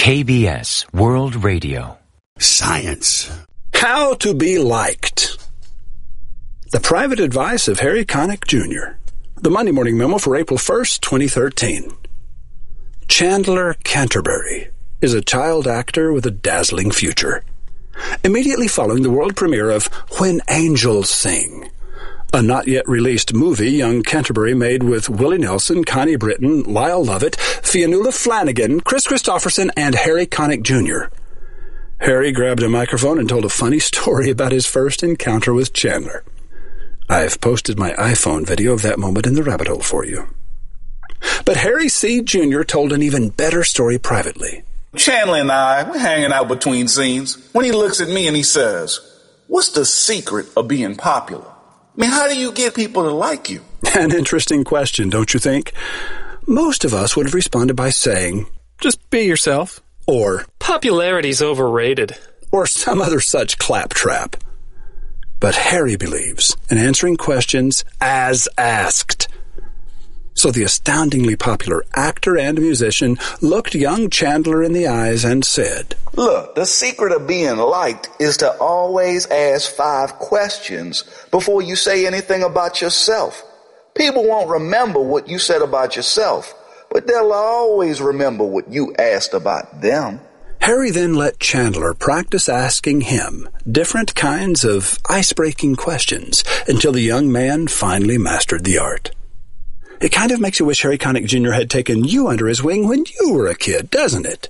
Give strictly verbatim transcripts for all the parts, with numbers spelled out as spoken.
K B S World Radio. Science. How to be liked. The private advice of Harry Connick Junior The Monday Morning Memo for April first, twenty thirteen. Chandler Canterbury is a child actor with a dazzling future. Immediately following the world premiere of When Angels Sing, a not-yet-released movie young Canterbury made with Willie Nelson, Connie Britton, Lyle Lovett, Fionnuala Flanagan, Chris Christopherson, and Harry Connick Junior Harry grabbed a microphone and told a funny story about his first encounter with Chandler. I've posted my iPhone video of that moment in the rabbit hole for you. But Harry C. Junior told an even better story privately. Chandler and I, we're hanging out between scenes when he looks at me and he says, "What's the secret of being popular? I mean, how do you get people to like you?" An interesting question, don't you think? Most of us would have responded by saying, "Just be yourself." Or, "Popularity's overrated." Or some other such claptrap. But Harry believes in answering questions as asked. So the astoundingly popular actor and musician looked young Chandler in the eyes and said, "Look, the secret of being liked is to always ask five questions before you say anything about yourself. People won't remember what you said about yourself, but they'll always remember what you asked about them." Harry then let Chandler practice asking him different kinds of ice-breaking questions until the young man finally mastered the art. It kind of makes you wish Harry Connick Junior had taken you under his wing when you were a kid, doesn't it?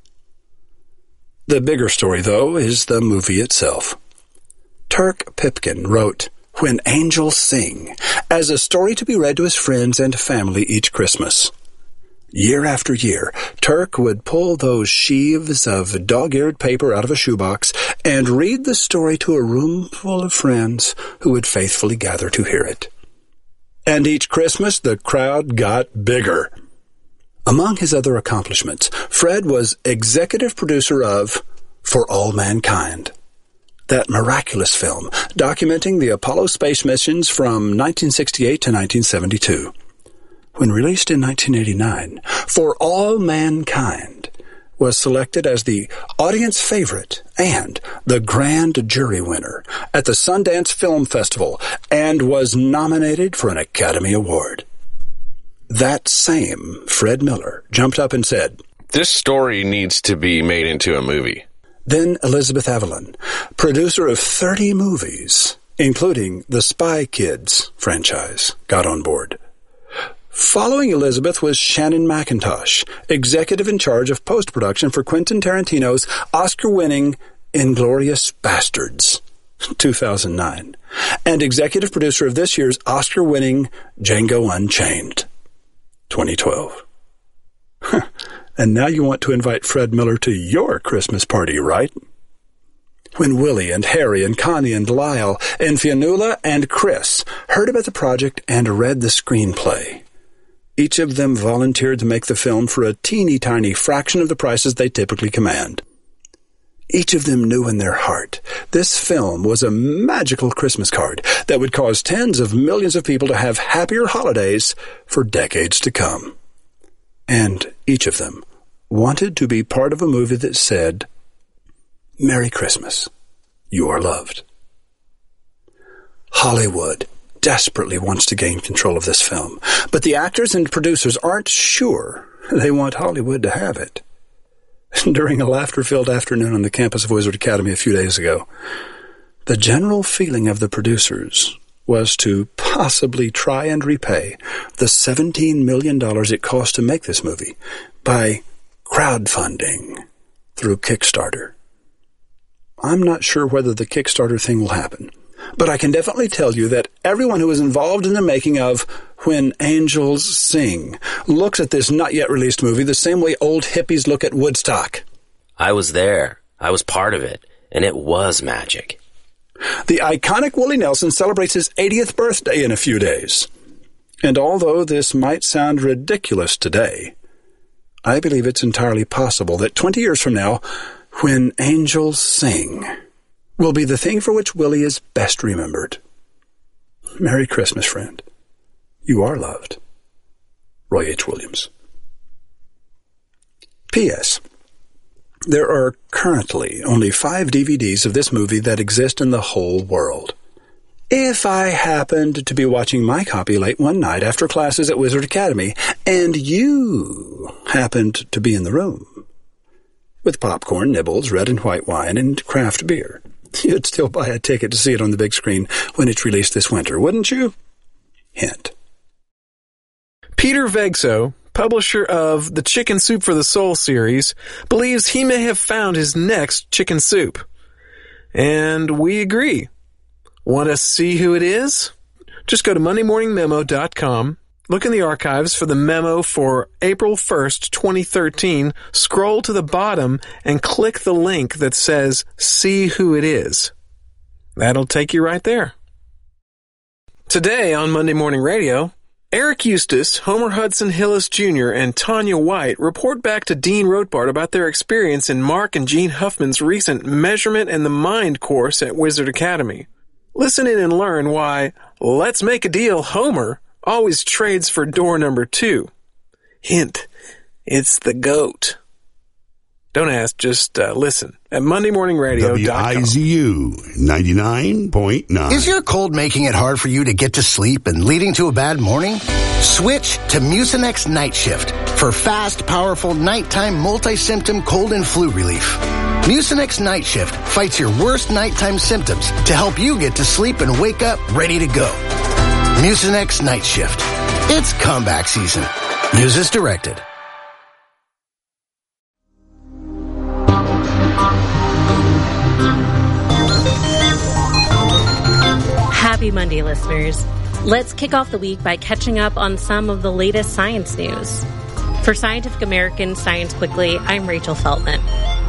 The bigger story, though, is the movie itself. Turk Pipkin wrote When Angels Sing as a story to be read to his friends and family each Christmas. Year after year, Turk would pull those sheaves of dog-eared paper out of a shoebox and read the story to a room full of friends who would faithfully gather to hear it. And each Christmas, the crowd got bigger. Among his other accomplishments, Fred was executive producer of For All Mankind, that miraculous film documenting the Apollo space missions from nineteen sixty-eight to nineteen seventy-two. When released in nineteen eighty-nine, For All Mankind was selected as the audience favorite and the grand jury winner at the Sundance Film Festival and was nominated for an Academy Award. That same Fred Miller jumped up and said, "This story needs to be made into a movie." Then Elizabeth Evelyn, producer of thirty movies, including the Spy Kids franchise, got on board. Following Elizabeth was Shannon McIntosh, executive in charge of post-production for Quentin Tarantino's Oscar-winning Inglourious Basterds, two thousand nine, and executive producer of this year's Oscar-winning Django Unchained, twenty twelve. And now you want to invite Fred Miller to your Christmas party, right? When Willie and Harry and Connie and Lyle and Fionnuala and Chris heard about the project and read the screenplay, each of them volunteered to make the film for a teeny-tiny fraction of the prices they typically command. Each of them knew in their heart this film was a magical Christmas card that would cause tens of millions of people to have happier holidays for decades to come. And each of them wanted to be part of a movie that said, "Merry Christmas, you are loved." Hollywood desperately wants to gain control of this film, but the actors and producers aren't sure they want Hollywood to have it. During a laughter-filled afternoon on the campus of Wizard Academy a few days ago, the general feeling of the producers was to possibly try and repay the seventeen million dollars it cost to make this movie by crowdfunding through Kickstarter. I'm not sure whether the Kickstarter thing will happen, but I can definitely tell you that everyone who was involved in the making of When Angels Sing looks at this not-yet-released movie the same way old hippies look at Woodstock. I was there. I was part of it, and it was magic. The iconic Willie Nelson celebrates his eightieth birthday in a few days. And although this might sound ridiculous today, I believe it's entirely possible that twenty years from now, When Angels Sing will be the thing for which Willie is best remembered. Merry Christmas, friend. You are loved. Roy H. Williams. P S There are currently only five D V Ds of this movie that exist in the whole world. If I happened to be watching my copy late one night after classes at Wizard Academy, and you happened to be in the room, with popcorn, nibbles, red and white wine, and craft beer, you'd still buy a ticket to see it on the big screen when it's released this winter, wouldn't you? Hint. Peter Vegso, publisher of the Chicken Soup for the Soul series, believes he may have found his next chicken soup. And we agree. Want to see who it is? Just go to monday morning memo dot com, look in the archives for the memo for April first, twenty thirteen, scroll to the bottom, and click the link that says See Who It Is. That'll take you right there. Today on Monday Morning Radio, Eric Eustace, Homer Hudson Hillis Junior, and Tanya White report back to Dean Rothbard about their experience in Mark and Gene Huffman's recent Measurement and the Mind course at Wizard Academy. Listen in and learn why Let's Make a Deal Homer always trades for door number two. Hint, it's the goat. Don't ask, just uh, listen at monday morning radio dot com. W I Z U ninety-nine point nine. Is your cold making it hard for you to get to sleep and leading to a bad morning? Switch to Mucinex Night Shift for fast, powerful, nighttime multi-symptom cold and flu relief. Mucinex Night Shift fights your worst nighttime symptoms to help you get to sleep and wake up ready to go. Mucinex Night Shift. It's comeback season. Use as directed. Happy Monday, listeners. Let's kick off the week by catching up on some of the latest science news. For Scientific American Science Quickly, I'm Rachel Feltman.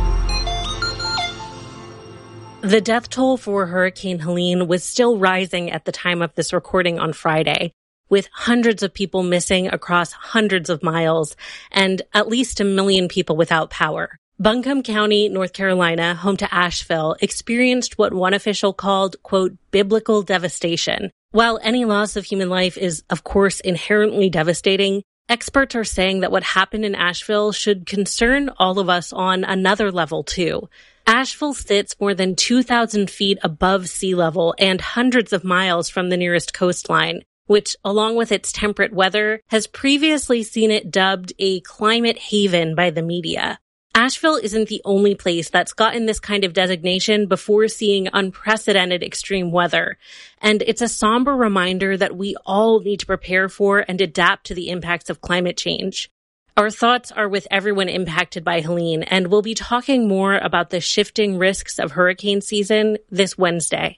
The death toll for Hurricane Helene was still rising at the time of this recording on Friday, with hundreds of people missing across hundreds of miles and at least a million people without power. Buncombe County, North Carolina, home to Asheville, experienced what one official called, quote, biblical devastation. While any loss of human life is, of course, inherently devastating, experts are saying that what happened in Asheville should concern all of us on another level, too. Asheville sits more than two thousand feet above sea level and hundreds of miles from the nearest coastline, which, along with its temperate weather, has previously seen it dubbed a climate haven by the media. Asheville isn't the only place that's gotten this kind of designation before seeing unprecedented extreme weather, and it's a somber reminder that we all need to prepare for and adapt to the impacts of climate change. Our thoughts are with everyone impacted by Helene, and we'll be talking more about the shifting risks of hurricane season this Wednesday.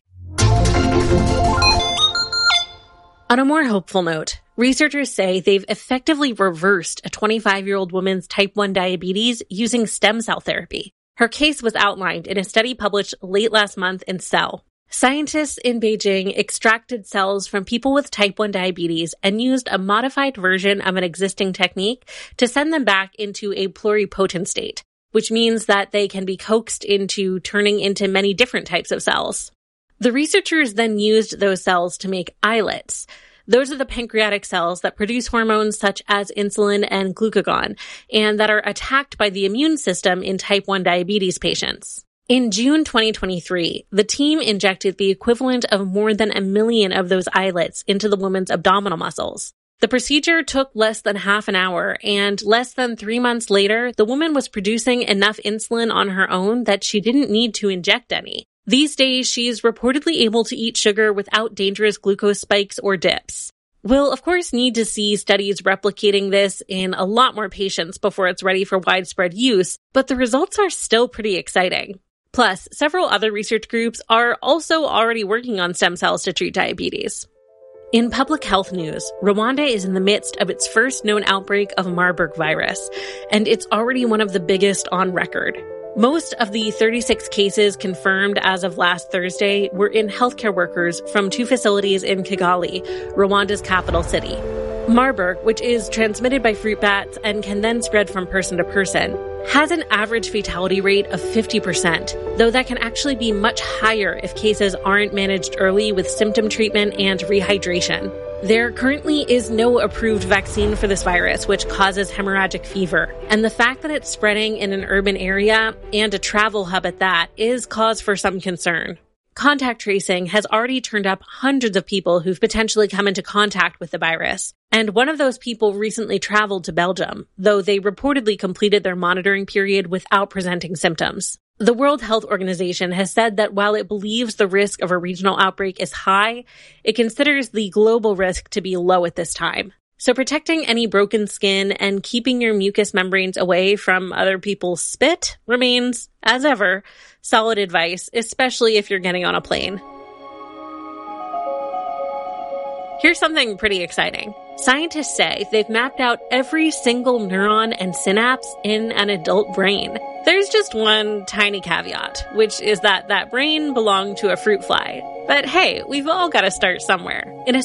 On a more hopeful note, researchers say they've effectively reversed a twenty-five-year-old woman's type one diabetes using stem cell therapy. Her case was outlined in a study published late last month in Cell. Scientists in Beijing extracted cells from people with type one diabetes and used a modified version of an existing technique to send them back into a pluripotent state, which means that they can be coaxed into turning into many different types of cells. The researchers then used those cells to make islets. Those are the pancreatic cells that produce hormones such as insulin and glucagon, and that are attacked by the immune system in type one diabetes patients. In June twenty twenty-three, the team injected the equivalent of more than a million of those islets into the woman's abdominal muscles. The procedure took less than half an hour, and less than three months later, the woman was producing enough insulin on her own that she didn't need to inject any. These days, she's reportedly able to eat sugar without dangerous glucose spikes or dips. We'll, of course, need to see studies replicating this in a lot more patients before it's ready for widespread use, but the results are still pretty exciting. Plus, several other research groups are also already working on stem cells to treat diabetes. In public health news, Rwanda is in the midst of its first known outbreak of Marburg virus, and it's already one of the biggest on record. Most of the thirty-six cases confirmed as of last Thursday were in healthcare workers from two facilities in Kigali, Rwanda's capital city. Marburg, which is transmitted by fruit bats and can then spread from person to person, has an average fatality rate of fifty percent, though that can actually be much higher if cases aren't managed early with symptom treatment and rehydration. There currently is no approved vaccine for this virus, which causes hemorrhagic fever. And the fact that it's spreading in an urban area, and a travel hub at that, is cause for some concern. Contact tracing has already turned up hundreds of people who've potentially come into contact with the virus. And one of those people recently traveled to Belgium, though they reportedly completed their monitoring period without presenting symptoms. The World Health Organization has said that while it believes the risk of a regional outbreak is high, it considers the global risk to be low at this time. So protecting any broken skin and keeping your mucous membranes away from other people's spit remains, as ever, solid advice, especially if you're getting on a plane. Here's something pretty exciting. Scientists say they've mapped out every single neuron and synapse in an adult brain. There's just one tiny caveat, which is that that brain belonged to a fruit fly. But hey, we've all got to start somewhere. In a